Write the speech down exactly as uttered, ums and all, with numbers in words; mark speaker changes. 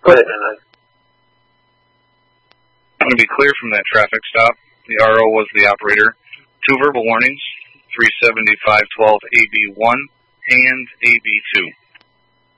Speaker 1: Put it in a...
Speaker 2: I'm going to be clear from that traffic stop. The R O was the operator. Two verbal warnings, three seventy-five twelve A B one and A B two.